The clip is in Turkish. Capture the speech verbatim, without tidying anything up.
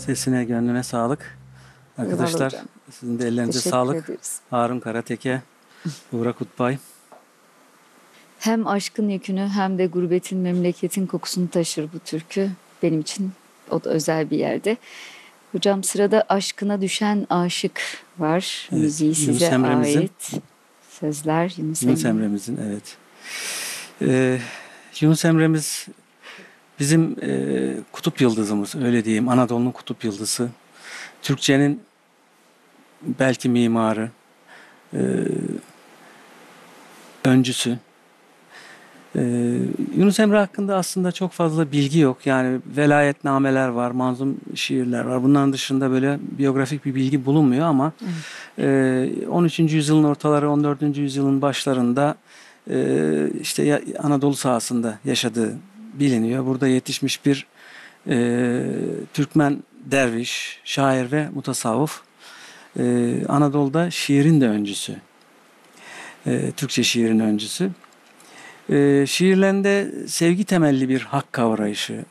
Sesine, gönlüne sağlık. Eyvallah Arkadaşlar hocam. sizin de ellerinize Teşekkür sağlık. ederiz. Harun Karateke, Buğra Kutbay. Hem aşkın yükünü hem de gurbetin, memleketin kokusunu taşır bu türkü. Benim için o da özel bir yerde. Hocam sırada Aşkına Düşen Aşık var. Evet, Müziği Yunus size Emre'mizin. ait. Sözler Yunus Yunus Emre. Emre'mizin, evet. Ee, Yunus Emre'miz bizim e, kutup yıldızımız, öyle diyeyim. Anadolu'nun kutup yıldızı. Türkçenin belki mimarı, e, öncüsü. Ee, Yunus Emre hakkında aslında çok fazla bilgi yok. Yani velayetnameler var, manzum şiirler var. Bunların dışında böyle biyografik bir bilgi bulunmuyor ama e, on üçüncü yüzyılın ortaları, on dördüncü yüzyılın başlarında e, işte ya- Anadolu sahasında yaşadığı biliniyor. Burada yetişmiş bir e, Türkmen derviş, şair ve mutasavvıf. E, Anadolu'da şiirin de öncüsü. E, Türkçe şiirin öncüsü. E, şiirlerinde sevgi temelli bir hak kavrayışı,